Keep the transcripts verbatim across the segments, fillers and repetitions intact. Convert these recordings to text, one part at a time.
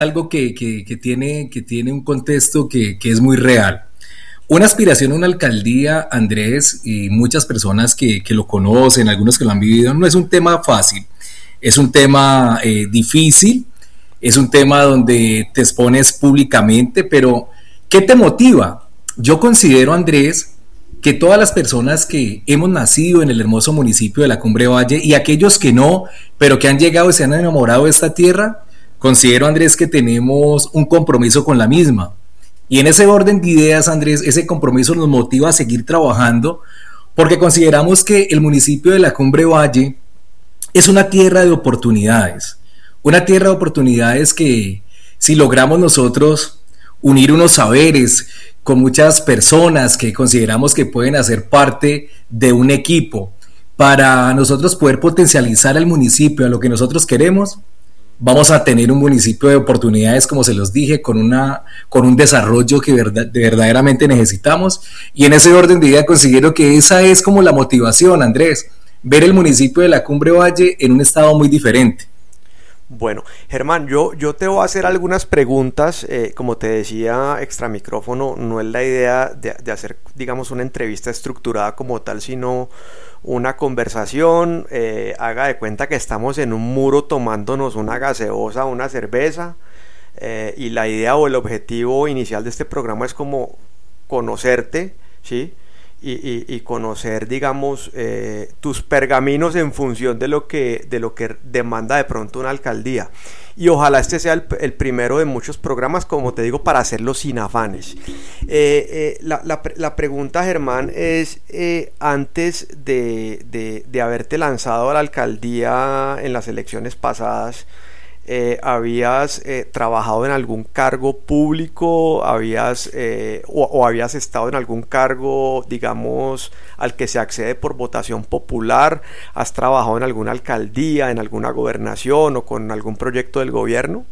algo que, que, que, tiene, que tiene un contexto que, que es muy real. Una aspiración a una alcaldía, Andrés, y muchas personas que, que lo conocen, algunos que lo han vivido, no es un tema fácil, es un tema eh, difícil, es un tema donde te expones públicamente, pero ¿qué te motiva? Yo considero, Andrés, que todas las personas que hemos nacido en el hermoso municipio de la Cumbre Valle y aquellos que no, pero que han llegado y se han enamorado de esta tierra, considero, Andrés, que tenemos un compromiso con la misma. Y en ese orden de ideas, Andrés, ese compromiso nos motiva a seguir trabajando porque consideramos que el municipio de la Cumbre Valle es una tierra de oportunidades, una tierra de oportunidades que si logramos nosotros unir unos saberes con muchas personas que consideramos que pueden hacer parte de un equipo para nosotros poder potencializar al municipio a lo que nosotros queremos, vamos a tener un municipio de oportunidades, como se los dije, con, una, con un desarrollo que verdad, de verdaderamente necesitamos. Y en ese orden de idea considero que esa es como la motivación, Andrés, ver el municipio de la Cumbre Valle en un estado muy diferente. Bueno, Germán, yo, yo te voy a hacer algunas preguntas, eh, como te decía, extra micrófono, no es la idea de, de hacer, digamos, una entrevista estructurada como tal, sino una conversación, eh, haga de cuenta que estamos en un muro tomándonos una gaseosa, una cerveza, eh, y la idea o el objetivo inicial de este programa es como conocerte, ¿sí? Y, y, y conocer, digamos, eh, tus pergaminos en función de lo que de lo que demanda de pronto una alcaldía. Y ojalá este sea el, el primero de muchos programas, como te digo, para hacerlo sin afanes. Eh, eh, la, la, la pregunta, Germán, es, eh, antes de, de, de haberte lanzado a la alcaldía en las elecciones pasadas, Eh, ¿habías eh, trabajado en algún cargo público? ¿Habías eh, o, o habías estado en algún cargo, digamos, al que se accede por votación popular? ¿Has trabajado en alguna alcaldía, en alguna gobernación o con algún proyecto del gobierno?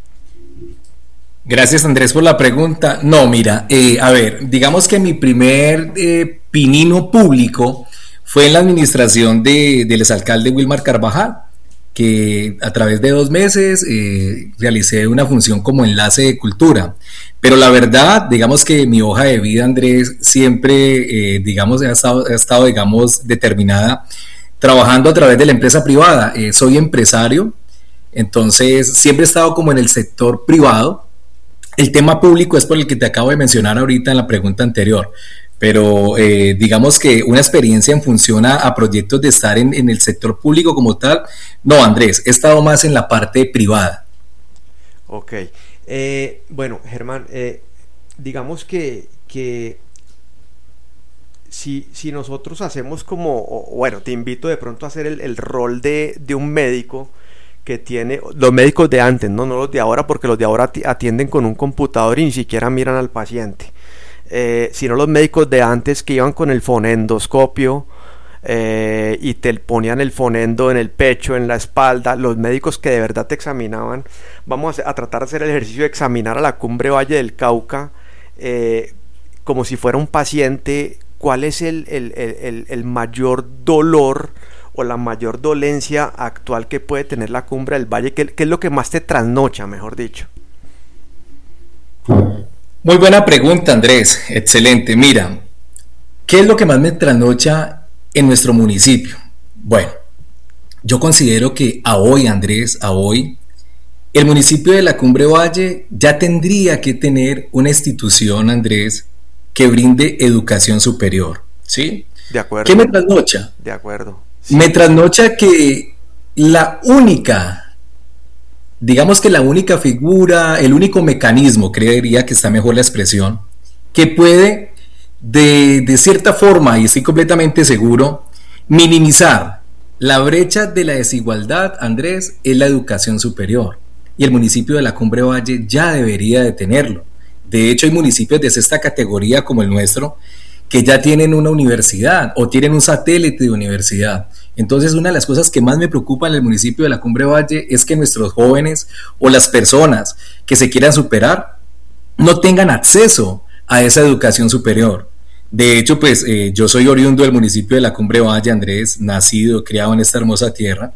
Gracias, Andrés, por la pregunta. No, mira, eh, a ver, digamos que mi primer eh, pinino público fue en la administración de, del exalcalde Wilmar Carvajal, que a través de dos meses eh, realicé una función como enlace de cultura. Pero la verdad, digamos que mi hoja de vida, Andrés, siempre, eh, digamos, ha estado, ha estado, digamos, determinada trabajando a través de la empresa privada. Eh, soy empresario, entonces siempre he estado como en el sector privado. El tema público es por el que te acabo de mencionar ahorita en la pregunta anterior. Pero eh, digamos que una experiencia en función a, a proyectos de estar en, en el sector público como tal, no, Andrés, he estado más en la parte privada. Ok, eh, bueno, Germán, eh, digamos que, que si, si nosotros hacemos como, o, bueno, te invito de pronto a hacer el, el rol de, de un médico que tiene, los médicos de antes, ¿no? no los de ahora, porque los de ahora atienden con un computador y ni siquiera miran al paciente. Eh, sino los médicos de antes que iban con el fonendoscopio eh, y te ponían el fonendo en el pecho, en la espalda, los médicos que de verdad te examinaban. Vamos a, a tratar de hacer el ejercicio de examinar a la Cumbre Valle del Cauca eh, como si fuera un paciente. ¿Cuál es el, el, el, el mayor dolor o la mayor dolencia actual que puede tener la Cumbre del Valle? ¿Qué, qué es lo que más te trasnocha, mejor dicho? Muy buena pregunta, Andrés, excelente. Mira, ¿qué es lo que más me trasnocha en nuestro municipio? Bueno, yo considero que a hoy, Andrés, a hoy, el municipio de la Cumbre Valle ya tendría que tener una institución, Andrés, que brinde educación superior, ¿sí? De acuerdo. ¿Qué me trasnocha? De acuerdo. Sí. Me trasnocha que la única... digamos que la única figura, el único mecanismo, creería que está mejor la expresión, que puede de, de cierta forma, y estoy completamente seguro, minimizar la brecha de la desigualdad, Andrés, es la educación superior. Y el municipio de la Cumbre Valle ya debería de tenerlo. De hecho, hay municipios de sexta categoría como el nuestro que ya tienen una universidad o tienen un satélite de universidad. Entonces, una de las cosas que más me preocupa en el municipio de la Cumbre Valle es que nuestros jóvenes o las personas que se quieran superar no tengan acceso a esa educación superior. De hecho, pues eh, yo soy oriundo del municipio de la Cumbre Valle, Andrés, nacido, criado en esta hermosa tierra,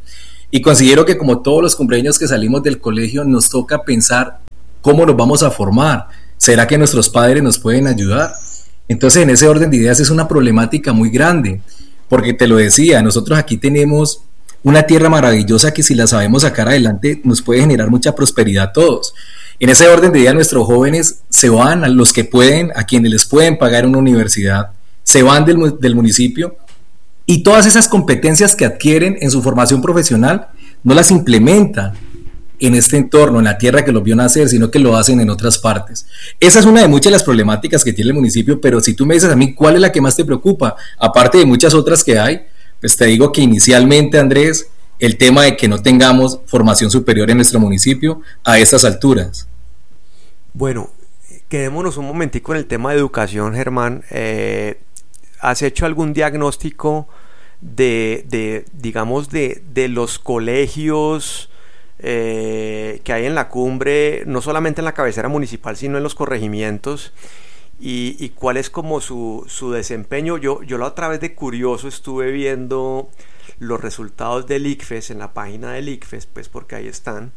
Y considero que como todos los cumpleaños que salimos del colegio nos toca pensar cómo nos vamos a formar. ¿Será que nuestros padres nos pueden ayudar? Entonces en ese orden de ideas es una problemática muy grande, porque te lo decía, nosotros aquí tenemos una tierra maravillosa que si la sabemos sacar adelante nos puede generar mucha prosperidad a todos. En ese orden de ideas nuestros jóvenes se van, a los que pueden, a quienes les pueden pagar una universidad, se van del, del municipio y todas esas competencias que adquieren en su formación profesional no las implementan en este entorno, en la tierra que los vio nacer, sino que lo hacen en otras partes. Esa es una de muchas de las problemáticas que tiene el municipio, pero si tú me dices a mí cuál es la que más te preocupa, aparte de muchas otras que hay, pues te digo que inicialmente, Andrés, el tema de que no tengamos formación superior en nuestro municipio a estas alturas. Bueno, quedémonos un momentico en el tema de educación, Germán. Eh, ¿has hecho algún diagnóstico de, de digamos, de, de los colegios Eh, que hay en la cumbre, no solamente en la cabecera municipal, sino en los corregimientos, y, y cuál es como su, su desempeño? Yo, yo la otra vez de curioso estuve viendo los resultados del ICFES en la página del ICFES, pues porque ahí están,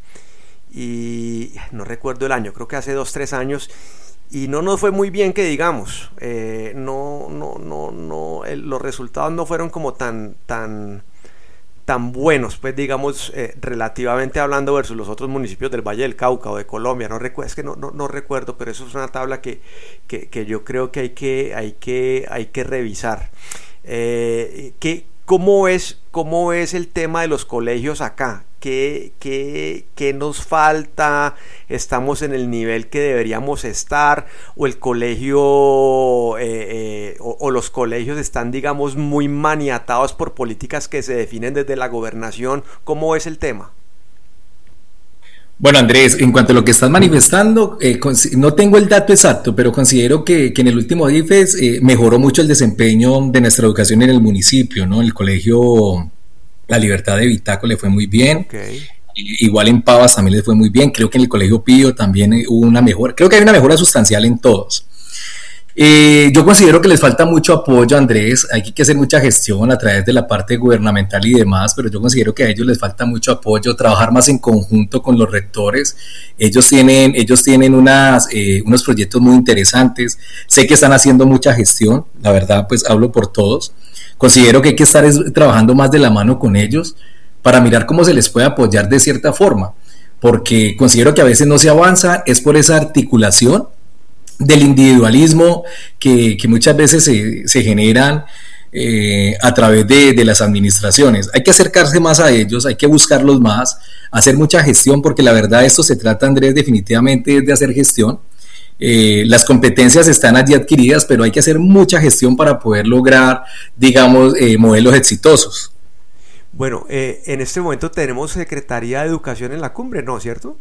y no recuerdo el año, creo que hace dos, tres años, y no nos fue muy bien que digamos, eh, no, no, no, no, el, los resultados no fueron como tan, tan tan buenos, pues digamos, eh, relativamente hablando versus los otros municipios del Valle del Cauca o de Colombia. No recuerdo, es que no, no, no recuerdo, pero eso es una tabla que, que, que yo creo que hay que, hay que, hay que revisar. Eh, ¿qué, cómo es, cómo es el tema de los colegios acá? ¿Qué, qué, qué nos falta? ¿Estamos en el nivel que deberíamos estar? ¿O el colegio eh, eh, o, o los colegios están, digamos, muy maniatados por políticas que se definen desde la gobernación? ¿Cómo es el tema? Bueno, Andrés, en cuanto a lo que estás manifestando, eh, no tengo el dato exacto, pero considero que, que en el último IFES eh, mejoró mucho el desempeño de nuestra educación en el municipio, ¿no? El colegio La Libertad de Vitaco le fue muy bien, okay. Igual en Pavas también les fue muy bien, creo que en el Colegio Pío también hubo una mejora, creo que hay una mejora sustancial en todos. Eh, yo considero que les falta mucho apoyo, Andrés, hay que hacer mucha gestión a través de la parte gubernamental y demás, pero yo considero que a ellos les falta mucho apoyo, trabajar más en conjunto con los rectores. Ellos tienen, ellos tienen unas, eh, unos proyectos muy interesantes, sé que están haciendo mucha gestión, la verdad pues hablo por todos. Considero que hay que estar es, trabajando más de la mano con ellos para mirar cómo se les puede apoyar de cierta forma, porque considero que a veces no se avanza, es por esa articulación del individualismo que, que muchas veces se, se generan eh, a través de, de las administraciones. Hay que acercarse más a ellos, hay que buscarlos más, hacer mucha gestión, porque la verdad esto se trata, Andrés, definitivamente de hacer gestión. Eh, las competencias están allí adquiridas, pero hay que hacer mucha gestión para poder lograr, digamos, eh, modelos exitosos. Bueno, eh, en este momento tenemos Secretaría de Educación en la cumbre, ¿no? ¿Cierto?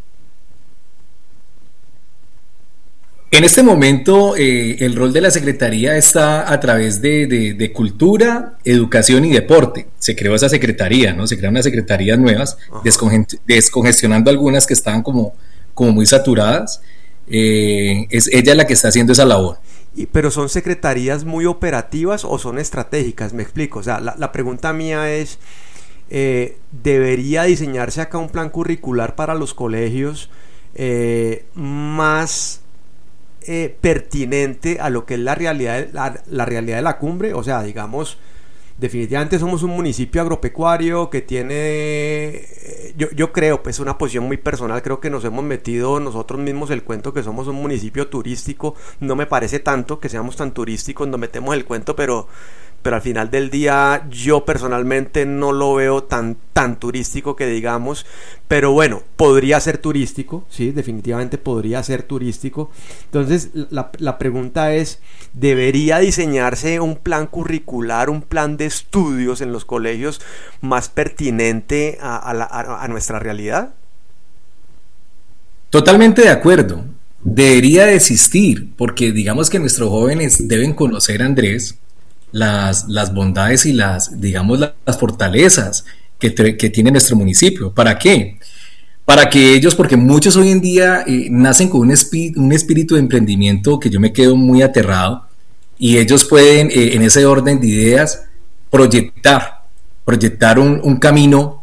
En este momento eh, el rol de la Secretaría está a través de, de, de Cultura, Educación y Deporte. Se creó esa Secretaría, ¿no? Se crearon unas secretarías nuevas, desconge- descongestionando algunas que estaban como, como muy saturadas. Eh, es ella la que está haciendo esa labor. Y, pero ¿son secretarías muy operativas o son estratégicas? Me explico. O sea, la, la pregunta mía es, eh, ¿debería diseñarse acá un plan curricular para los colegios eh, más eh, pertinente a lo que es la realidad, la, la realidad de la cumbre? O sea, digamos, definitivamente somos un municipio agropecuario que tiene, yo, yo creo, pues una posición muy personal, creo que nos hemos metido nosotros mismos el cuento que somos un municipio turístico. No me parece tanto que seamos tan turísticos, nos metemos el cuento, pero pero al final del día yo personalmente no lo veo tan, tan turístico que digamos, pero bueno, podría ser turístico, sí, definitivamente podría ser turístico. Entonces la, la pregunta es, ¿debería diseñarse un plan curricular, un plan de estudios en los colegios más pertinente a, a, la, a, a nuestra realidad? Totalmente de acuerdo, debería de existir, porque digamos que nuestros jóvenes deben conocer, Andrés, Las, las bondades y las, digamos, las, las fortalezas que, que tiene nuestro municipio. ¿Para qué? Para que ellos, porque muchos hoy en día eh, nacen con un espíritu, un espíritu de emprendimiento que yo me quedo muy aterrado, y ellos pueden, eh, en ese orden de ideas, proyectar, proyectar un, un camino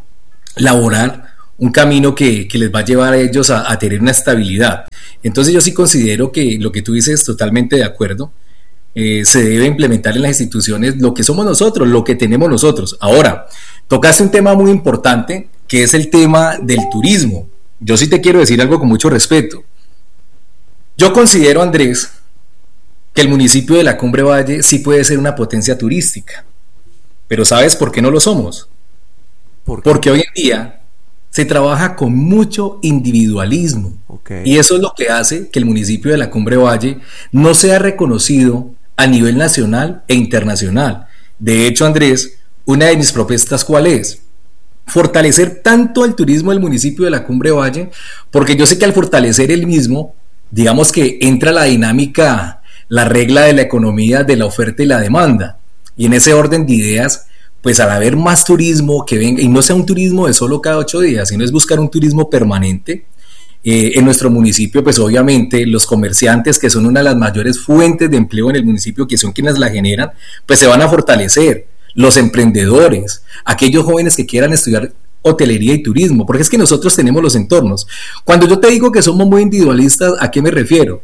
laboral, un camino que, que les va a llevar a ellos a, a tener una estabilidad. Entonces yo sí considero que lo que tú dices, totalmente de acuerdo, eh, se debe implementar en las instituciones lo que somos nosotros, lo que tenemos nosotros. Ahora, tocaste un tema muy importante, que es el tema del turismo. Yo sí te quiero decir algo con mucho respeto. Yo considero, Andrés, que el municipio de la Cumbre Valle sí puede ser una potencia turística, pero ¿sabes por qué no lo somos? ¿Por qué? Porque hoy en día se trabaja con mucho individualismo, Okay. y eso es lo que hace que el municipio de la Cumbre Valle no sea reconocido a nivel nacional e internacional. De hecho, Andrés, una de mis propuestas, ¿cuál es? Fortalecer tanto el turismo del municipio de la Cumbre Valle, porque yo sé que al fortalecer el mismo, digamos que entra la dinámica, la regla de la economía de la oferta y la demanda, y en ese orden de ideas, pues al haber más turismo que venga, y no sea un turismo de solo cada ocho días, sino es buscar un turismo permanente, eh, en nuestro municipio, pues obviamente los comerciantes, que son una de las mayores fuentes de empleo en el municipio, que son quienes la generan, pues se van a fortalecer. Los emprendedores, aquellos jóvenes que quieran estudiar hotelería y turismo, porque es que nosotros tenemos los entornos. Cuando yo te digo que somos muy individualistas, ¿a qué me refiero?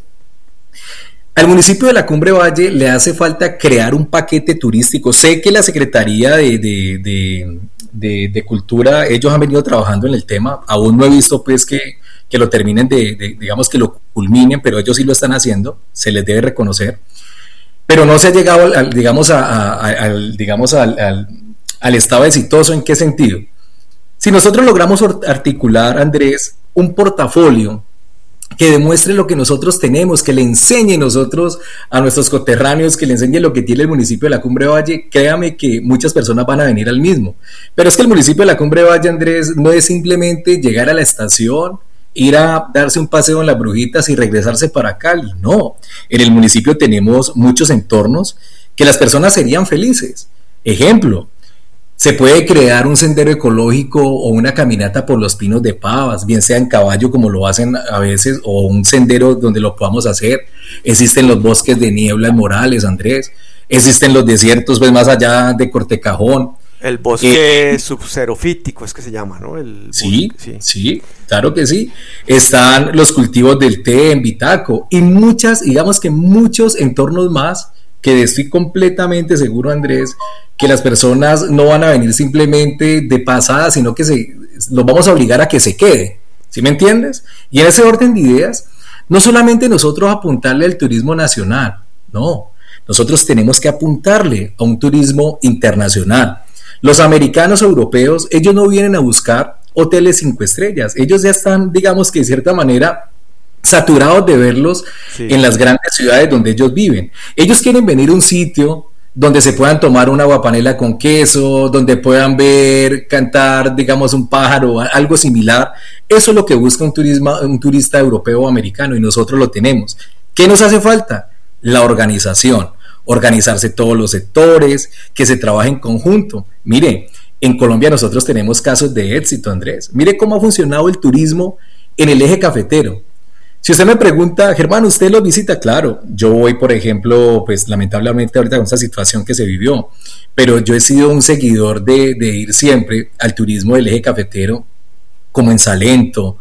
Al municipio de la Cumbre Valle le hace falta crear un paquete turístico. Sé que la Secretaría de, de, de, de, de Cultura, ellos han venido trabajando en el tema, aún no he visto pues que, que lo terminen de, de, digamos que lo culminen, pero ellos sí lo están haciendo, se les debe reconocer. Pero no se ha llegado al, al, digamos, a, a, al, digamos al, al, al estado exitoso. ¿En qué sentido? Si nosotros logramos articular, Andrés, un portafolio que demuestre lo que nosotros tenemos, que le enseñe nosotros a nuestros coterráneos, que le enseñe lo que tiene el municipio de la Cumbre Valle, créame que muchas personas van a venir al mismo. Pero es que el municipio de la Cumbre Valle, Andrés, no es simplemente llegar a la estación, ir a darse un paseo en las Brujitas y regresarse para Cali. No, en el municipio tenemos muchos entornos que las personas serían felices. Ejemplo, se puede crear un sendero ecológico o una caminata por los pinos de Pavas, bien sea en caballo como lo hacen a veces, o un sendero donde lo podamos hacer. Existen los bosques de niebla en Morales, Andrés. Existen los desiertos pues más allá de Cortecajón. El bosque eh, subxerofítico es que se llama, ¿no? El sí, bosque, sí, sí, claro que sí. Están los cultivos del té en Bitaco y muchas, digamos que muchos entornos más, que estoy completamente seguro, Andrés, que las personas no van a venir simplemente de pasada, sino que se, los vamos a obligar a que se quede, ¿sí me entiendes? Y en ese orden de ideas, no solamente nosotros apuntarle al turismo nacional, no, nosotros tenemos que apuntarle a un turismo internacional. Los americanos europeos, ellos no vienen a buscar hoteles cinco estrellas, ellos ya están, digamos que de cierta manera, saturados de verlos sí. en las grandes ciudades donde ellos viven. Ellos quieren venir a un sitio donde se puedan tomar una aguapanela con queso, donde puedan ver, cantar, digamos, un pájaro, algo similar. Eso es lo que busca un, turismo, un turista europeo o americano, y nosotros lo tenemos. ¿Qué nos hace falta? La organización. Organizarse todos los sectores, que se trabaje en conjunto. Mire, en Colombia nosotros tenemos casos de éxito, Andrés. Mire cómo ha funcionado el turismo en el eje cafetero. Si usted me pregunta, Germán, ¿usted lo visita? Claro, yo voy, por ejemplo, pues lamentablemente ahorita con esta situación que se vivió, pero yo he sido un seguidor de, de ir siempre al turismo del eje cafetero, como en Salento,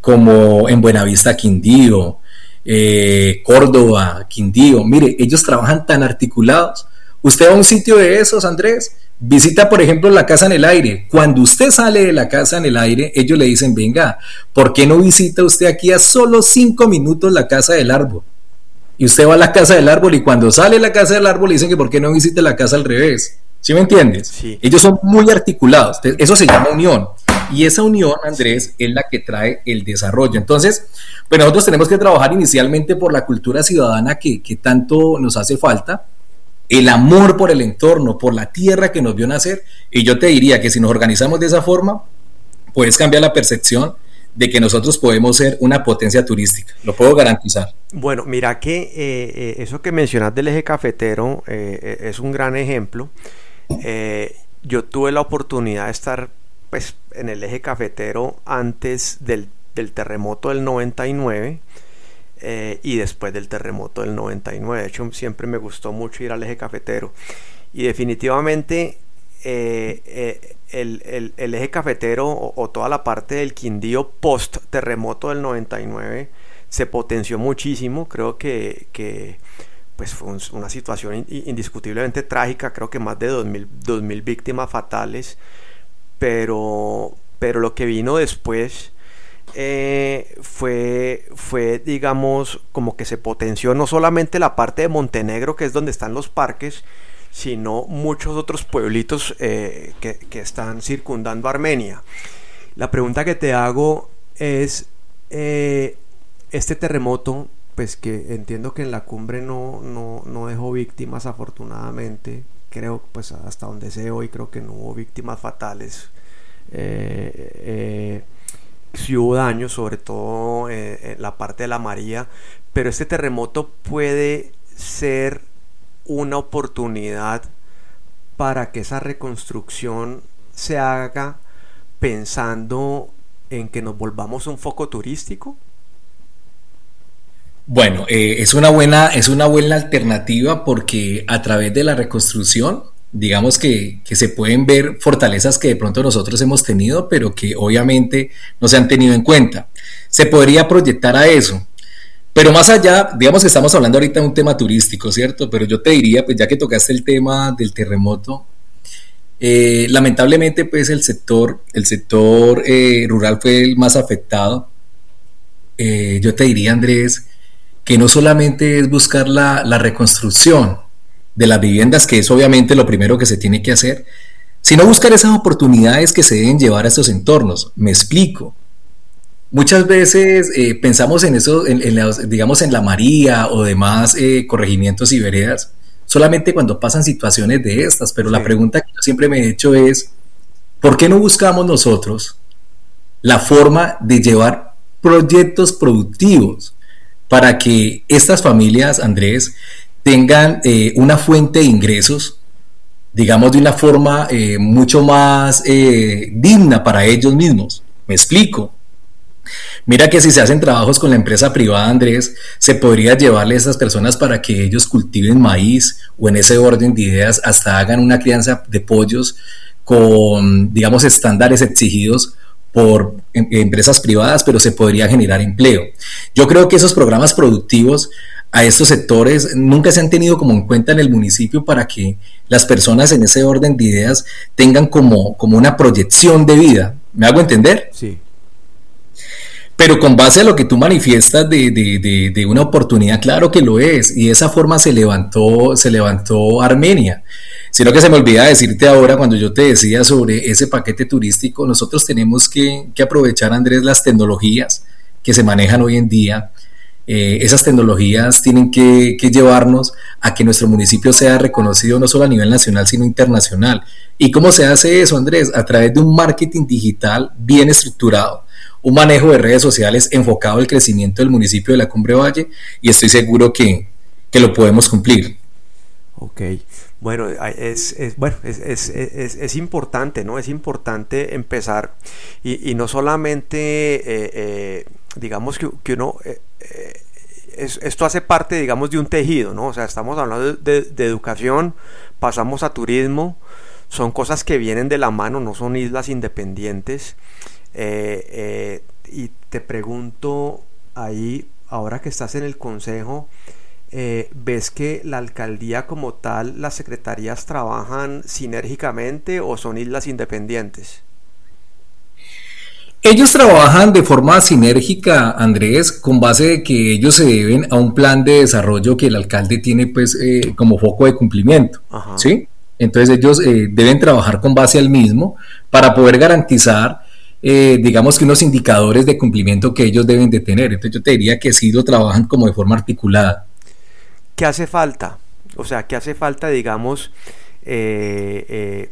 como en Buenavista, Quindío, eh, Córdoba, Quindío. Mire, ellos trabajan tan articulados. Usted va a un sitio de esos, Andrés, visita, por ejemplo, la Casa en el Aire. Cuando usted sale de la Casa en el Aire, ellos le dicen, venga, ¿por qué no visita usted aquí a solo cinco minutos la Casa del Árbol? Y usted va a la Casa del Árbol, y cuando sale de la Casa del Árbol le dicen que ¿por qué no visite la casa al revés? ¿Sí me entiendes? Sí. Ellos son muy articulados. Eso se llama unión. Y esa unión, Andrés, es la que trae el desarrollo. Entonces, pues nosotros tenemos que trabajar inicialmente por la cultura ciudadana que, que tanto nos hace falta, el amor por el entorno, por la tierra que nos vio nacer, y yo te diría que si nos organizamos de esa forma, puedes cambiar la percepción de que nosotros podemos ser una potencia turística, lo puedo garantizar. Bueno, mira que eh, eh, eso que mencionas del eje cafetero eh, es un gran ejemplo. Eh, yo tuve la oportunidad de estar pues, en el eje cafetero antes del, del terremoto del noventa y nueve, Eh, y después del terremoto del noventa y nueve. De hecho, siempre me gustó mucho ir al eje cafetero, y definitivamente eh, eh, el, el, el eje cafetero o, o toda la parte del Quindío post terremoto del noventa y nueve se potenció muchísimo. Creo que, que pues fue un, una situación indiscutiblemente trágica, creo que más de dos mil víctimas fatales, pero, pero lo que vino después eh, fue, fue, digamos, como que se potenció no solamente la parte de Montenegro, que es donde están los parques, sino muchos otros pueblitos eh, que, que están circundando Armenia. La pregunta que te hago es, eh, este terremoto, pues que entiendo que en la cumbre no, no, no dejó víctimas, afortunadamente, creo, pues hasta donde sé hoy, creo que no hubo víctimas fatales, eh, eh, sí hubo daños, sobre todo eh, en la parte de la María, pero este terremoto puede ser una oportunidad para que esa reconstrucción se haga pensando en que nos volvamos un foco turístico. Bueno, eh, es una buena, es una buena alternativa porque a través de la reconstrucción, digamos que, que se pueden ver fortalezas que de pronto nosotros hemos tenido, pero que obviamente no se han tenido en cuenta. Se podría proyectar a eso. Pero más allá, digamos que estamos hablando ahorita de un tema turístico, ¿cierto? Pero yo te diría, pues ya que tocaste el tema del terremoto, eh, lamentablemente pues el sector, el sector eh, rural fue el más afectado. Eh, yo te diría, Andrés, que no solamente es buscar la, la reconstrucción de las viviendas, que es obviamente lo primero que se tiene que hacer, sino buscar esas oportunidades que se deben llevar a estos entornos. Me explico. Muchas veces eh, pensamos en eso, en, en la, digamos en la María o demás eh, corregimientos y veredas, solamente cuando pasan situaciones de estas, pero sí. La pregunta que yo siempre me he hecho es, ¿por qué no buscamos nosotros la forma de llevar proyectos productivos para que estas familias, Andrés, tengan eh, una fuente de ingresos, digamos de una forma eh, mucho más eh, digna para ellos mismos? Me explico. Mira que si se hacen trabajos con la empresa privada, Andrés, se podría llevarle a esas personas para que ellos cultiven maíz o en ese orden de ideas hasta hagan una crianza de pollos con, digamos, estándares exigidos por em- empresas privadas, pero se podría generar empleo. Yo creo que esos programas productivos a estos sectores nunca se han tenido como en cuenta en el municipio para que las personas en ese orden de ideas tengan como, como una proyección de vida. ¿Me hago entender? Sí. Pero con base a lo que tú manifiestas de, de, de, de una oportunidad, claro que lo es, y de esa forma se levantó, se levantó Armenia. Sino que se me olvida decirte ahora, cuando yo te decía sobre ese paquete turístico, nosotros tenemos que, que aprovechar, Andrés, las tecnologías que se manejan hoy en día. Eh, esas tecnologías tienen que, que llevarnos a que nuestro municipio sea reconocido no solo a nivel nacional, sino internacional. ¿Y cómo se hace eso, Andrés? A través de un marketing digital bien estructurado, un manejo de redes sociales enfocado al crecimiento del municipio de la Cumbre Valle, y estoy seguro que, que lo podemos cumplir. Ok, bueno, es, es, bueno, es, es, es, es importante, ¿no? Es importante empezar y, y no solamente, eh, eh, digamos que, que uno, eh, eh, es, esto hace parte, digamos, de un tejido, ¿no? O sea, estamos hablando de, de, de educación, pasamos a turismo, son cosas que vienen de la mano, no son islas independientes. Eh, eh, y te pregunto ahí, ahora que estás en el consejo, eh, ¿ves que la alcaldía como tal, las secretarías trabajan sinérgicamente o son islas independientes? Ellos trabajan de forma sinérgica, Andrés, con base de que ellos se deben a un plan de desarrollo que el alcalde tiene pues eh, como foco de cumplimiento. Ajá. ¿Sí? Entonces ellos eh, deben trabajar con base al mismo para poder garantizar Eh, digamos que unos indicadores de cumplimiento que ellos deben de tener. Entonces yo te diría que sí lo trabajan como de forma articulada. ¿Qué hace falta? O sea, ¿qué hace falta, digamos, eh, eh,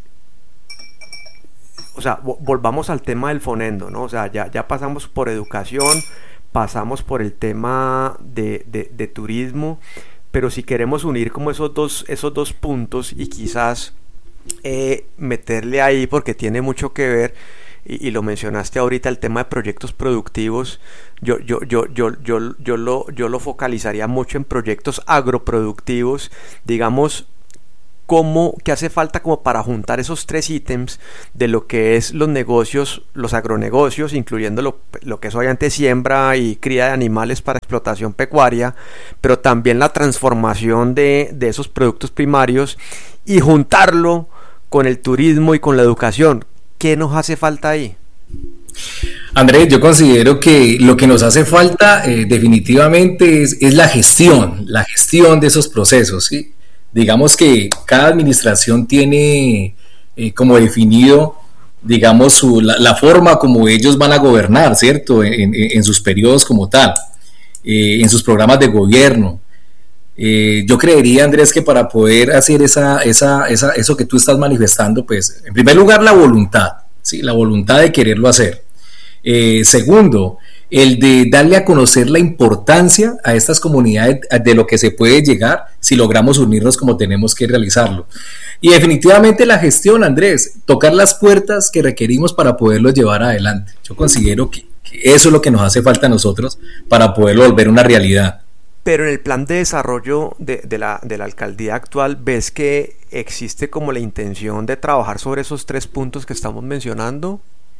o sea, volvamos al tema del fonendo, ¿no? O sea, ya, ya pasamos por educación, pasamos por el tema de, de, de turismo, pero si queremos unir como esos dos, esos dos puntos y quizás eh, meterle ahí, porque tiene mucho que ver, y, y lo mencionaste ahorita, el tema de proyectos productivos, yo, yo, yo, yo, yo, yo, lo, yo lo focalizaría mucho en proyectos agroproductivos, digamos, cómo, qué hace falta como para juntar esos tres ítems de lo que es los negocios, los agronegocios, incluyendo lo, lo que es obviamente siembra y cría de animales para explotación pecuaria, pero también la transformación de, de esos productos primarios y juntarlo con el turismo y con la educación. ¿Qué nos hace falta ahí? Andrés, yo considero que lo que nos hace falta eh, definitivamente es, es la gestión, la gestión de esos procesos, ¿sí? Digamos que cada administración tiene eh, como definido, digamos, su, la, la forma como ellos van a gobernar, ¿cierto? En, en, en sus periodos como tal, eh, en sus programas de gobierno. Eh, yo creería, Andrés, que para poder hacer esa, esa, esa, eso que tú estás manifestando, pues, en primer lugar, la voluntad, ¿sí? La voluntad de quererlo hacer. Eh, segundo, el de darle a conocer la importancia a estas comunidades de lo que se puede llegar si logramos unirnos como tenemos que realizarlo. Y definitivamente la gestión, Andrés, tocar las puertas que requerimos para poderlo llevar adelante. Yo considero que, que eso es lo que nos hace falta a nosotros para poderlo volver una realidad. Pero en el plan de desarrollo de, de, la, de la alcaldía actual, ¿ves que existe como la intención de trabajar sobre esos tres puntos que estamos mencionando?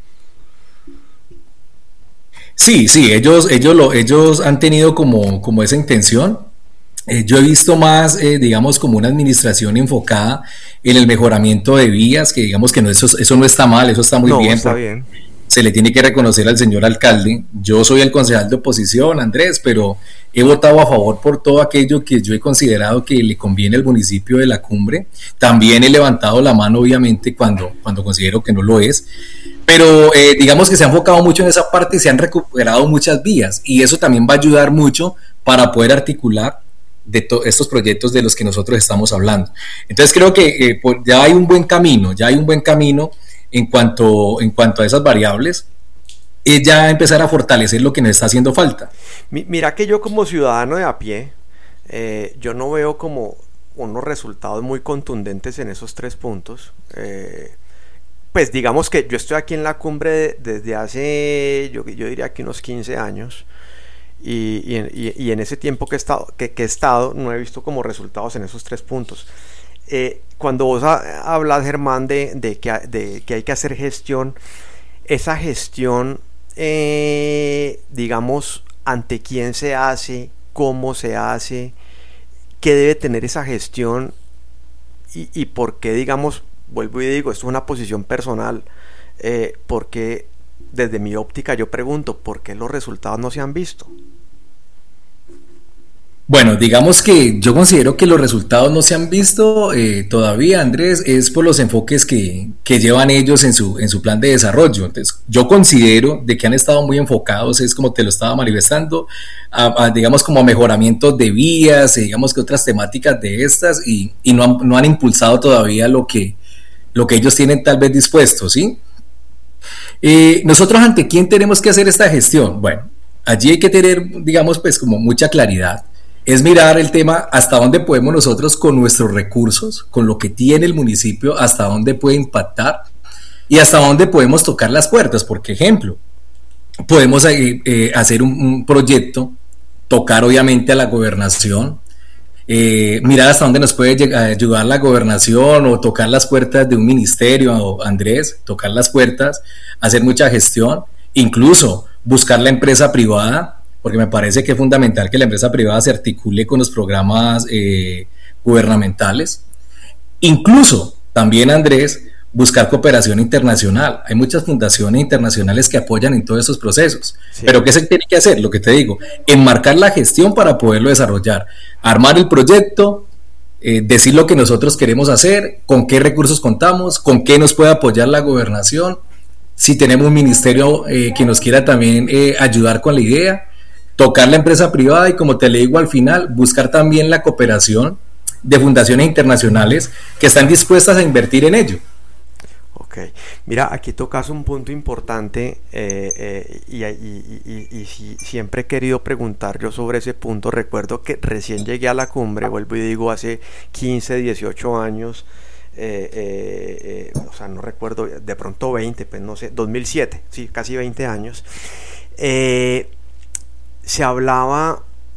Sí, sí, ellos, ellos, lo, ellos han tenido como, como esa intención. Eh, yo he visto más, eh, digamos, como una administración enfocada en el mejoramiento de vías, que digamos que no, eso, eso no está mal, eso está muy no, bien. Está bien. Se le tiene que reconocer al señor alcalde. Yo soy el concejal de oposición, Andrés, pero he votado a favor por todo aquello que yo he considerado que le conviene al municipio de La Cumbre. También he levantado la mano, obviamente, cuando, cuando considero que no lo es. Pero eh, digamos que se ha enfocado mucho en esa parte y se han recuperado muchas vías. Y eso también va a ayudar mucho para poder articular de to- estos proyectos de los que nosotros estamos hablando. Entonces creo que eh, pues ya hay un buen camino, ya hay un buen camino en cuanto, en cuanto a esas variables, es ya empezar a fortalecer lo que nos está haciendo falta. Mira que yo como ciudadano de a pie, eh, yo no veo como unos resultados muy contundentes en esos tres puntos. Eh, pues digamos que yo estoy aquí en La Cumbre desde hace, yo, yo diría que unos quince años, y, y, y en ese tiempo que he, estado, que, que he estado no he visto como resultados en esos tres puntos. Eh, cuando vos ha, hablas, Germán, de, de, que, de que hay que hacer gestión, esa gestión, eh, digamos, ante quién se hace, cómo se hace, qué debe tener esa gestión y, y por qué, digamos, vuelvo y digo, esto es una posición personal, eh, porque desde mi óptica yo pregunto, ¿por qué los resultados no se han visto? Bueno, digamos que yo considero que los resultados no se han visto eh, todavía, Andrés, es por los enfoques que, que llevan ellos en su, en su plan de desarrollo. Entonces, yo considero de que han estado muy enfocados, es como te lo estaba manifestando, a, a, digamos como a mejoramientos de vías, digamos que otras temáticas de estas, y, y no, han, no han impulsado todavía lo que, lo que ellos tienen tal vez dispuesto, ¿sí? Eh, nosotros ante quién tenemos que hacer esta gestión. Bueno, allí hay que tener, digamos, pues como mucha claridad. Es mirar el tema hasta dónde podemos nosotros con nuestros recursos, con lo que tiene el municipio, hasta dónde puede impactar y hasta dónde podemos tocar las puertas. Por ejemplo, podemos eh, eh, hacer un, un proyecto, tocar obviamente a la gobernación, eh, mirar hasta dónde nos puede llegar, ayudar la gobernación o tocar las puertas de un ministerio, Andrés, tocar las puertas, hacer mucha gestión, incluso buscar la empresa privada, porque me parece que es fundamental que la empresa privada se articule con los programas eh, gubernamentales. Incluso, también, Andrés, buscar cooperación internacional. Hay muchas fundaciones internacionales que apoyan en todos estos procesos. Sí. Pero ¿qué se tiene que hacer? Lo que te digo, enmarcar la gestión para poderlo desarrollar. Armar el proyecto, eh, decir lo que nosotros queremos hacer, con qué recursos contamos, con qué nos puede apoyar la gobernación, si tenemos un ministerio eh, que nos quiera también eh, ayudar con la idea, tocar la empresa privada y, como te le digo al final, buscar también la cooperación de fundaciones internacionales que están dispuestas a invertir en ello. Ok, mira, aquí tocas un punto importante eh, eh, y, y, y, y, y siempre he querido preguntar yo sobre ese punto. Recuerdo que recién llegué a La Cumbre, vuelvo y digo, hace quince, dieciocho años, eh, eh, eh, o sea, no recuerdo, de pronto veinte, pues no sé, dos mil siete, sí, casi veinte años. Eh, se hablaba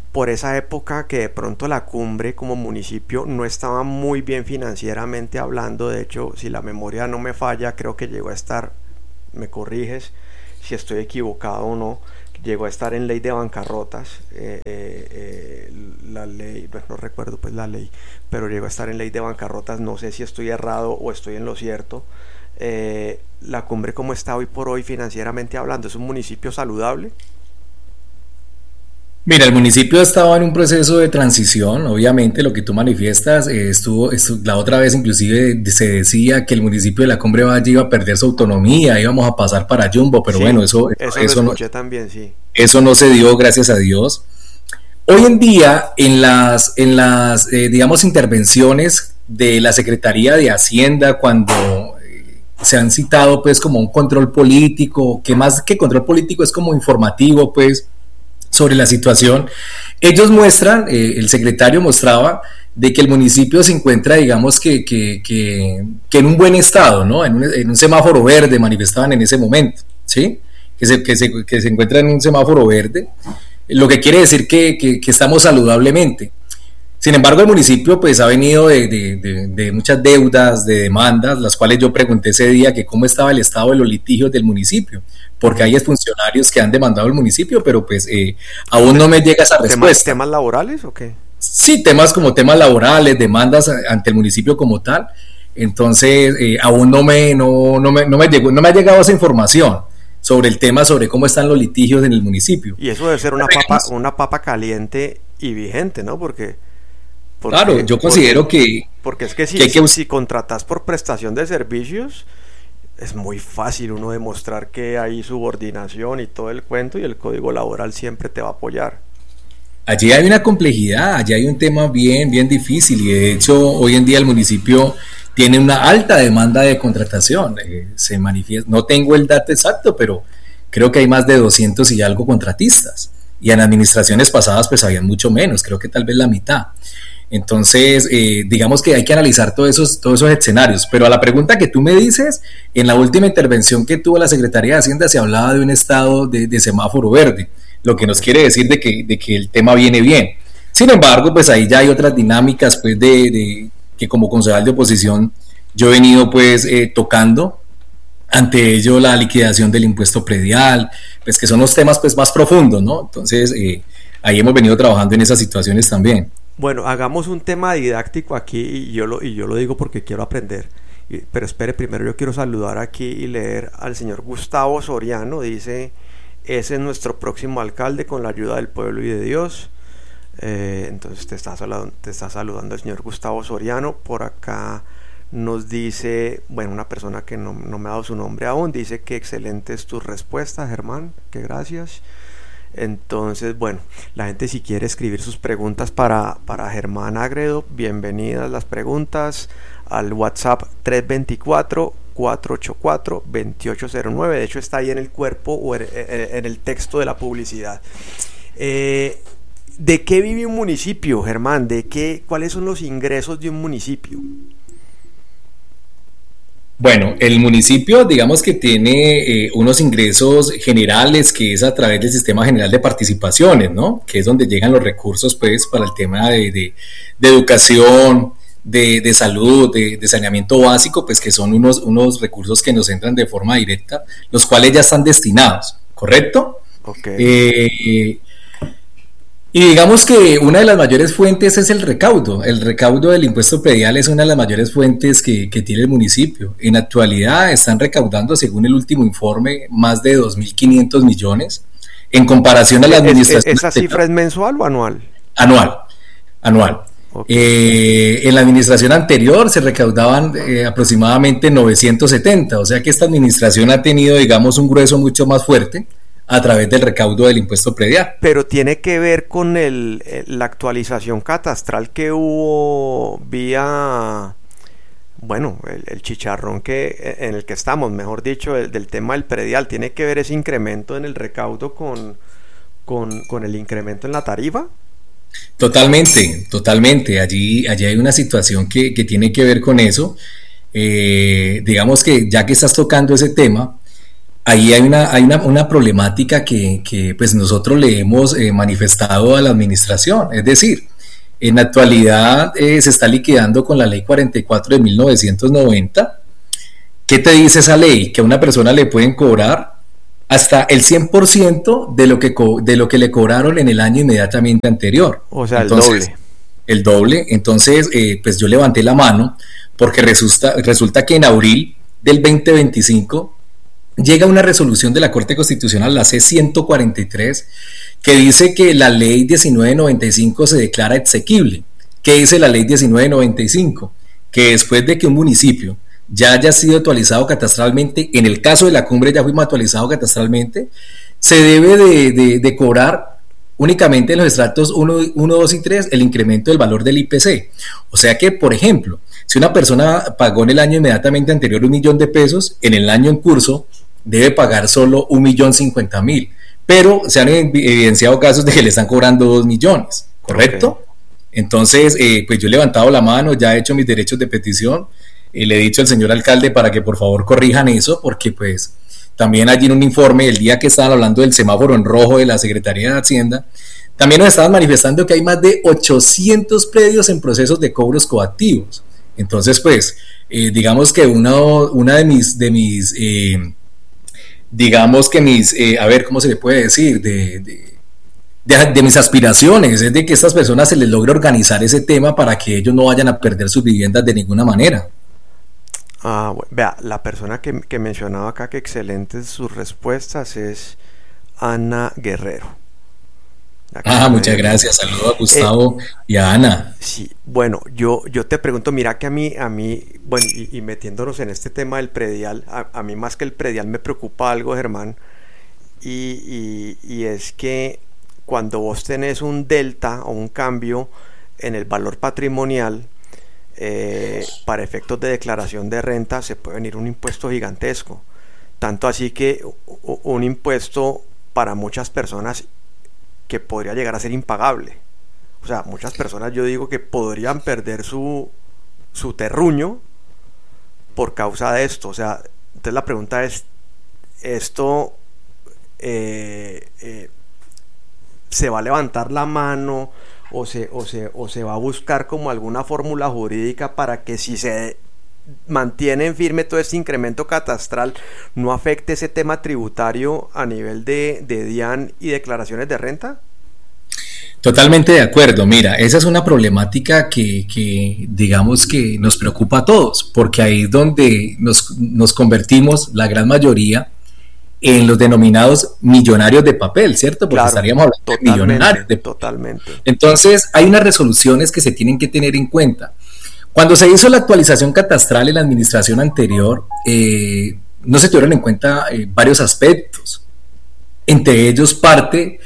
por esa época que de pronto La Cumbre como municipio no estaba muy bien financieramente hablando. De hecho, si la memoria no me falla, creo que llegó a estar, me corriges si estoy equivocado o no, llegó a estar en ley de bancarrotas, eh, eh, la ley, bueno, no recuerdo pues la ley, pero llegó a estar en ley de bancarrotas. No sé si estoy errado o estoy en lo cierto. Eh, La Cumbre, ¿cómo está hoy por hoy financieramente hablando? ¿Es un municipio saludable? Mira, el municipio estaba en un proceso de transición, obviamente lo que tú manifiestas, eh, estuvo, estu- la otra vez inclusive se decía que el municipio de La Cumbre Valle iba a perder su autonomía, íbamos a pasar para Jumbo, pero Sí, bueno, eso, eso, eso lo eso no, escuché también, sí. eso no se dio, gracias a Dios. Hoy en día, en las, en las eh, digamos, intervenciones de la Secretaría de Hacienda, cuando eh, se han citado pues como un control político, que más que control político es como informativo pues sobre la situación, ellos muestran, eh, el secretario mostraba de que el municipio se encuentra, digamos que, que, que, que en un buen estado, ¿no? En un, en un semáforo verde, manifestaban en ese momento, ¿sí? Que se, que, se, que se encuentra en un semáforo verde, lo que quiere decir que, que, que estamos saludablemente. Sin embargo, el municipio pues ha venido de, de, de, de muchas deudas, de demandas, las cuales yo pregunté ese día que cómo estaba el estado de los litigios del municipio, porque hay funcionarios que han demandado al municipio, pero pues eh, aún no me llega esa ¿Temas, respuesta. temas laborales o qué? Sí, temas como temas laborales, demandas ante el municipio como tal, entonces eh, aún no me, no, no, me, no, me llegó, no me ha llegado esa información sobre el tema, sobre cómo están los litigios en el municipio. Y eso debe ser una papa, una papa caliente y vigente, ¿no? Porque, porque claro, yo considero porque, que... porque es que si, que, hay que si contratas por prestación de servicios, es muy fácil uno demostrar que hay subordinación y todo el cuento, y el código laboral siempre te va a apoyar. Allí hay una complejidad, allí hay un tema bien, bien difícil, y de hecho hoy en día el municipio tiene una alta demanda de contratación. Eh, se manifiesta, no tengo el dato exacto, pero creo que hay más de doscientos y algo contratistas, y en administraciones pasadas pues habían mucho menos, creo que tal vez la mitad. Entonces, eh, digamos que hay que analizar todos esos, todos esos escenarios, pero a la pregunta que tú me dices, en la última intervención que tuvo la Secretaría de Hacienda se hablaba de un estado de, de semáforo verde, lo que nos quiere decir de que, de que el tema viene bien. Sin embargo, pues ahí ya hay otras dinámicas pues de, de que como concejal de oposición yo he venido pues eh, tocando, ante ello la liquidación del impuesto predial, pues que son los temas pues más profundos, ¿no? Entonces eh, ahí hemos venido trabajando en esas situaciones también. Bueno, hagamos un tema didáctico aquí, y yo lo, y yo lo digo porque quiero aprender. Y, pero espere, primero yo quiero saludar aquí y leer al señor Gustavo Soriano. Dice: ese es nuestro próximo alcalde con la ayuda del pueblo y de Dios. Eh, entonces te está, saludando, te está saludando el señor Gustavo Soriano. Por acá nos dice, bueno, una persona que no, no me ha dado su nombre aún, dice que excelentes tus respuestas, Germán, que gracias. Entonces, bueno, la gente si quiere escribir sus preguntas para, para Germán Agredo, bienvenidas las preguntas al WhatsApp tres dos cuatro, cuatro ocho cuatro, dos ocho cero nueve. De hecho está ahí en el cuerpo o en, en el texto de la publicidad. Eh, ¿De qué vive un municipio, Germán? ¿De qué, cuáles son los ingresos de un municipio? Bueno, el municipio, digamos que tiene eh, unos ingresos generales, que es a través del Sistema General de Participaciones, ¿no? Que es donde llegan los recursos, pues, para el tema de, de, de educación, de, de salud, de, de saneamiento básico, pues, que son unos, unos recursos que nos entran de forma directa, los cuales ya están destinados, ¿correcto? Okay. Eh, Y digamos que una de las mayores fuentes es el recaudo. El recaudo del impuesto predial es una de las mayores fuentes que, que tiene el municipio. En actualidad están recaudando, según el último informe, más de dos mil quinientos millones en comparación a la administración. ¿Esa cifra es mensual o anual? Anual, anual. Okay. Eh, en la administración anterior se recaudaban eh, aproximadamente novecientos setenta, o sea que esta administración ha tenido, digamos, un grueso mucho más fuerte a través del recaudo del impuesto predial. Pero tiene que ver con el, la actualización catastral que hubo vía, bueno, el, el chicharrón que en el que estamos, mejor dicho, el, del tema del predial. ¿Tiene que ver ese incremento en el recaudo con, con, con el incremento en la tarifa? Totalmente, totalmente. Allí, allí hay una situación que, que tiene que ver con eso. Eh, digamos que ya que estás tocando ese tema, ahí hay una, hay una, una problemática que, que, pues nosotros le hemos eh, manifestado a la administración, es decir, en la actualidad eh, se está liquidando con la ley cuarenta y cuatro de mil novecientos noventa. ¿Qué te dice esa ley? Que a una persona le pueden cobrar hasta el cien por ciento de lo que, co- de lo que le cobraron en el año inmediatamente anterior. O sea, el Entonces, doble. el doble. Entonces, eh, pues yo levanté la mano porque resulta, resulta que en abril del dos mil veinticinco llega una resolución de la Corte Constitucional, la C ciento cuarenta y tres, que dice que la ley diecinueve noventa y cinco se declara exequible. ¿Qué dice la ley diecinueve noventa y cinco? Que después de que un municipio ya haya sido actualizado catastralmente, en el caso de la Cumbre ya fuimos actualizados catastralmente, se debe de, de, de cobrar únicamente en los estratos uno, dos y tres el incremento del valor del I P C. O sea que, por ejemplo, si una persona pagó en el año inmediatamente anterior un millón de pesos, en el año en curso debe pagar solo un millón cincuenta mil. Pero se han evidenciado casos de que le están cobrando dos millones, ¿correcto? Okay. Entonces, eh, pues yo he levantado la mano, ya he hecho mis derechos de petición, eh, le he dicho al señor alcalde para que por favor corrijan eso, porque pues también allí en un informe, el día que estaban hablando del semáforo en rojo de la Secretaría de Hacienda, también nos estaban manifestando que hay más de ochocientos predios en procesos de cobros coactivos. Entonces, pues, eh, digamos que una, una de mis, de mis eh, digamos que mis, eh, a ver, ¿cómo se le puede decir? De, de, de, de mis aspiraciones, es de que a estas personas se les logre organizar ese tema para que ellos no vayan a perder sus viviendas de ninguna manera. Ah, bueno, vea, la persona que, que mencionaba acá que excelentes sus respuestas es Ana Guerrero. Ah, muchas gracias, saludo a Gustavo eh, y a Ana. Sí, bueno, yo, yo te pregunto, mira que a mí, a mí bueno, y, y metiéndonos en este tema del predial, a, a mí más que el predial me preocupa algo, Germán, y, y, y es que cuando vos tenés un delta o un cambio en el valor patrimonial, eh, para efectos de declaración de renta se puede venir un impuesto gigantesco, tanto así que un impuesto para muchas personas que podría llegar a ser impagable. O sea, muchas personas yo digo que podrían perder su, su terruño por causa de esto. O sea, entonces la pregunta es, ¿esto eh, eh, se va a levantar la mano o se, o, se, o se va a buscar como alguna fórmula jurídica para que si se mantiene en firme todo este incremento catastral no afecte ese tema tributario a nivel de, de DIAN y declaraciones de renta? Totalmente de acuerdo. Mira, esa es una problemática que, que digamos que nos preocupa a todos, porque ahí es donde nos, nos convertimos, la gran mayoría, en los denominados millonarios de papel, ¿cierto? Porque claro, estaríamos hablando de millonarios de papel. Totalmente. Entonces, hay unas resoluciones que se tienen que tener en cuenta. Cuando se hizo la actualización catastral en la administración anterior, eh, no se tuvieron en cuenta eh, varios aspectos. Entre ellos parte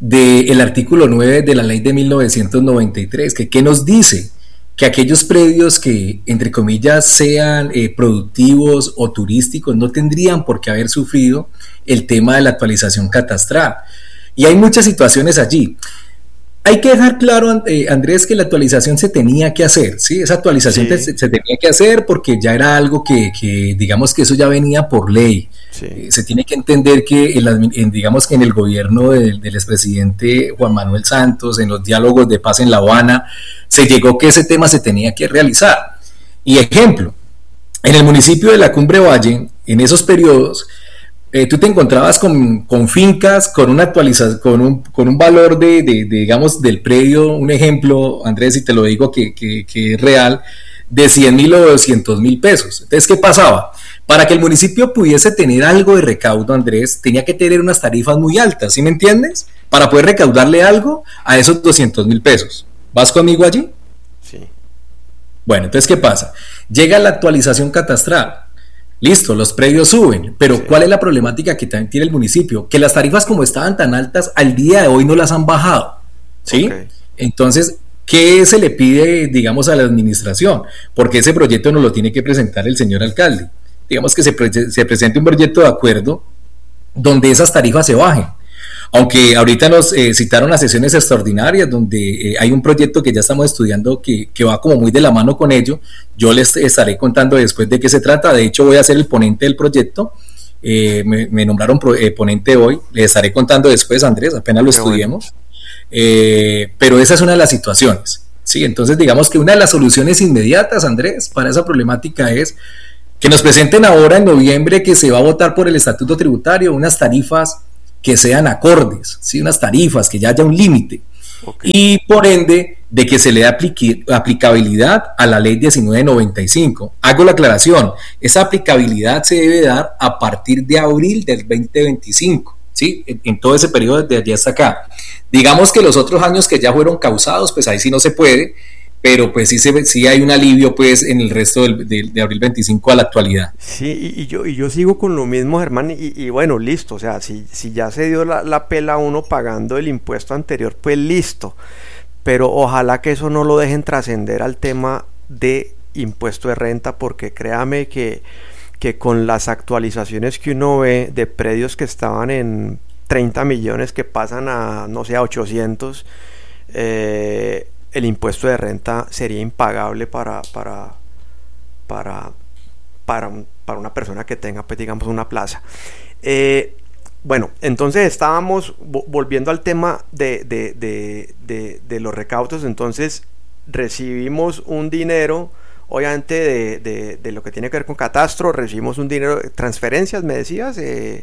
del artículo nueve de la ley de mil novecientos noventa y tres, que ¿qué nos dice? Que aquellos predios que, entre comillas, sean eh, productivos o turísticos no tendrían por qué haber sufrido el tema de la actualización catastral. Y hay muchas situaciones allí. Hay que dejar claro, eh, Andrés, que la actualización se tenía que hacer, ¿sí? Esa actualización sí. se, se tenía que hacer porque ya era algo que, que digamos que eso ya venía por ley. Sí. Eh, se tiene que entender que, en, en, digamos que en el gobierno del, del expresidente Juan Manuel Santos, en los diálogos de paz en La Habana, se llegó que ese tema se tenía que realizar. Y ejemplo, en el municipio de la Cumbre Valle, en esos periodos, Eh, tú te encontrabas con, con fincas con una actualización, con un, con un valor de, de, de, digamos, del predio, un ejemplo, Andrés, y te lo digo que, que, que es real, de cien mil o doscientos mil pesos. Entonces, ¿qué pasaba? Para que el municipio pudiese tener algo de recaudo, Andrés, tenía que tener unas tarifas muy altas, ¿sí me entiendes? Para poder recaudarle algo a esos doscientos mil pesos. ¿Vas conmigo allí? Sí. Bueno, entonces, ¿qué pasa? Llega la actualización catastral. Listo, los predios suben, pero sí. ¿Cuál es la problemática que también tiene el municipio? Que las tarifas como estaban tan altas, al día de hoy no las han bajado, ¿sí? Okay. Entonces, ¿qué se le pide, digamos, a la administración? Porque ese proyecto nos lo tiene que presentar el señor alcalde. Digamos que se, pre- se presente un proyecto de acuerdo donde esas tarifas se bajen. Aunque ahorita nos eh, citaron las sesiones extraordinarias donde eh, hay un proyecto que ya estamos estudiando que, que va como muy de la mano con ello. Yo les estaré contando después de qué se trata. De hecho, voy a ser el ponente del proyecto eh, me, me nombraron pro, eh, ponente hoy, les estaré contando después, Andrés, apenas lo Qué estudiemos, bueno. eh, pero esa es una de las situaciones, ¿sí? Entonces digamos que una de las soluciones inmediatas, Andrés, para esa problemática es que nos presenten ahora en noviembre que se va a votar por el estatuto tributario unas tarifas que sean acordes, ¿sí? Unas tarifas, que ya haya un límite. Okay. Y por ende de que se le dé apliqui- aplicabilidad a la ley diecinueve noventa y cinco. Hago la aclaración, esa aplicabilidad se debe dar a partir de abril del veinte veinticinco, ¿sí? En, en todo ese periodo de allá hasta acá. Digamos que los otros años que ya fueron causados, pues ahí sí no se puede, pero pues sí, se, sí hay un alivio pues en el resto del, de, de abril veinticinco a la actualidad. Sí, y, y, yo, y yo sigo con lo mismo, Germán, y, y bueno, listo, o sea, si, si ya se dio la, la pela a uno pagando el impuesto anterior, pues listo, pero ojalá que eso no lo dejen trascender al tema de impuesto de renta, porque créame que, que con las actualizaciones que uno ve de predios que estaban en treinta millones que pasan a, no sé, a ochocientos, eh... el impuesto de renta sería impagable para para para para, un, para una persona que tenga, pues, digamos, una plaza. Eh, bueno, entonces estábamos volviendo al tema de, de, de, de, de los recaudos. Entonces recibimos un dinero, obviamente, de, de, de lo que tiene que ver con catastro, recibimos un dinero, transferencias, me decías. Eh,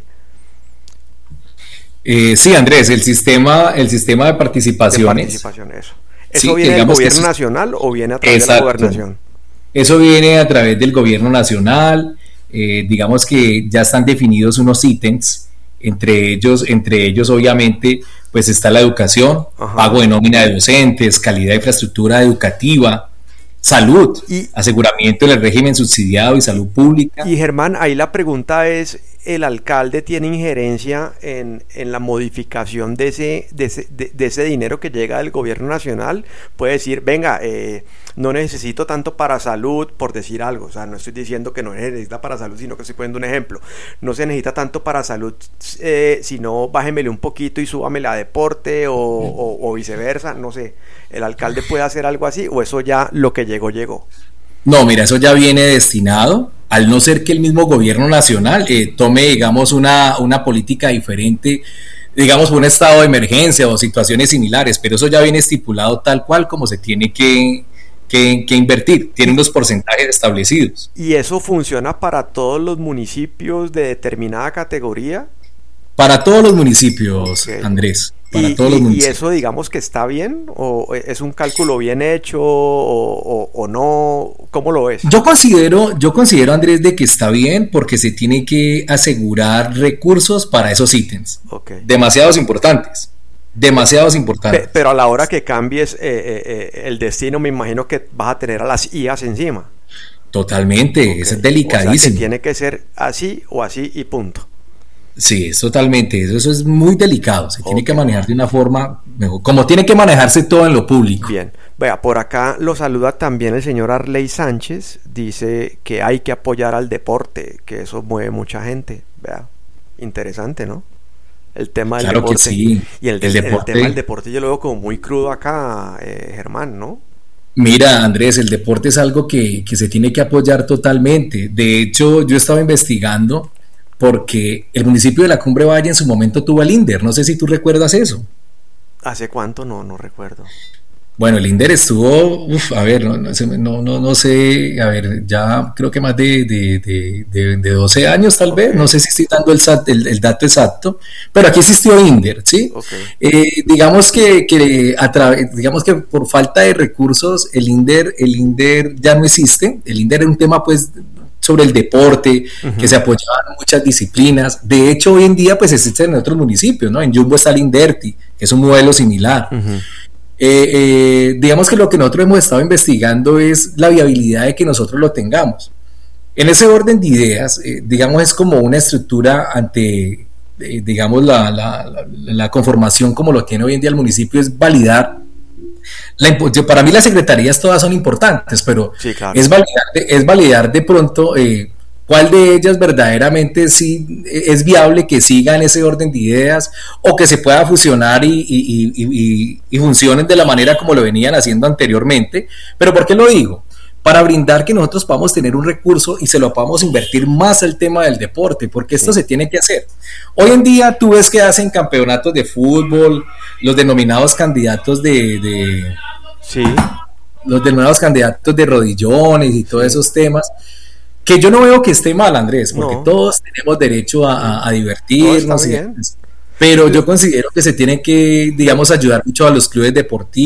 eh, sí, Andrés, el sistema, el sistema de participaciones. De participación, eso. ¿Eso sí, viene del gobierno nacional o viene a través Exacto. de la gobernación? Eso viene a través del gobierno nacional. Eh, digamos que ya están definidos unos ítems, entre ellos, entre ellos obviamente pues está la educación, Ajá. pago de nómina de docentes, calidad de infraestructura educativa, salud, y, aseguramiento del régimen subsidiado y salud pública. Y Germán, ahí la pregunta es, ¿el alcalde tiene injerencia en, en la modificación de ese, de, ese, de, de ese dinero que llega del gobierno nacional? Puede decir, venga, eh, no necesito tanto para salud, por decir algo, o sea, no estoy diciendo que no se necesita para salud, sino que estoy poniendo un ejemplo, no se necesita tanto para salud, eh, sino bájemele un poquito y súbamele a deporte o, o, o viceversa, no sé, ¿el alcalde puede hacer algo así o eso ya lo que llegó, llegó? No, mira, eso ya viene destinado, al no ser que el mismo gobierno nacional eh, tome, digamos, una, una política diferente, digamos, por un estado de emergencia o situaciones similares, pero eso ya viene estipulado tal cual como se tiene que, que, que invertir, tiene unos porcentajes establecidos. ¿Y eso funciona para todos los municipios de determinada categoría? Para todos los municipios, okay. Andrés. Para y, todos y, los municipios. ¿Y eso digamos que está bien? ¿O es un cálculo bien hecho o, o, o no? ¿Cómo lo ves? Yo considero, yo considero, Andrés, de que está bien porque se tiene que asegurar recursos para esos ítems. Okay. Demasiados importantes. Demasiados importantes. Pe- pero a la hora que cambies eh, eh, el destino, me imagino que vas a tener a las I As encima. Totalmente, okay. Eso es delicadísimo. O sea, que tiene que ser así o así y punto. Sí, es totalmente, eso, eso es muy delicado, se okay. tiene que manejar de una forma mejor, como tiene que manejarse todo en lo público. Bien, vea, por acá lo saluda también el señor Arley Sánchez, dice que hay que apoyar al deporte, que eso mueve mucha gente, vea, interesante, ¿no? El tema del claro deporte. Que sí. Y el, el, deporte. el tema del deporte yo lo veo como muy crudo acá, eh, Germán, ¿no? Mira, Andrés, el deporte es algo que, que se tiene que apoyar totalmente, de hecho yo estaba investigando porque el municipio de la Cumbre Valle en su momento tuvo el INDER, no sé si tú recuerdas eso. ¿Hace cuánto? No, no recuerdo. Bueno, el INDER estuvo, uf, a ver, no, no, no, no sé, a ver, ya creo que más de, de, de, de, de doce años tal okay. vez, no sé si estoy dando el, el, el dato exacto, pero aquí existió INDER, ¿sí? Okay. Eh, digamos que, que a través, digamos que por falta de recursos el INDER, el INDER ya no existe, el INDER es un tema pues sobre el deporte, uh-huh. que se apoyaban muchas disciplinas. De hecho, hoy en día pues existen en otros municipios, ¿no? En Yumbo está el INDERTI, que es un modelo similar. Uh-huh. Eh, eh, digamos que lo que nosotros hemos estado investigando es la viabilidad de que nosotros lo tengamos. En ese orden de ideas, eh, digamos, es como una estructura ante, eh, digamos, la, la, la, la conformación como lo tiene hoy en día el municipio, es validar. La, para mí las secretarías todas son importantes, pero sí, claro. es, validar de, es validar de pronto eh, cuál de ellas verdaderamente sí es viable que sigan ese orden de ideas o que se pueda fusionar y, y, y, y, y funcionen de la manera como lo venían haciendo anteriormente. Pero ¿por qué lo digo? para brindar que nosotros podamos tener un recurso y se lo podamos invertir más al tema del deporte, porque esto Sí. se tiene que hacer. Hoy en día tú ves que hacen campeonatos de fútbol, los denominados candidatos de, de Sí, los denominados candidatos de rodillones y todos sí. esos temas, que yo no veo que esté mal, Andrés, porque No, todos tenemos derecho a, a, a no, está divertirnos y bien. demás. Pero yo considero que se tiene que, digamos, ayudar mucho a los clubes deportivos